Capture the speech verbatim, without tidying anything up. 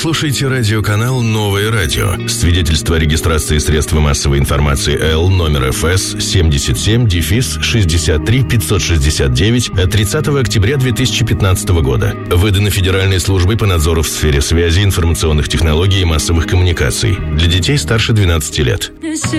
слушаете радиоканал «Новое радио». Свидетельство о регистрации средства массовой информации Л номер эф эс семьдесят семь шестьдесят три пятьсот шестьдесят девять от тридцатого октября две тысячи пятнадцатого года. Выдано Федеральной службой по надзору в сфере связи, информационных технологий и массовых коммуникаций. Для детей старше двенадцати лет.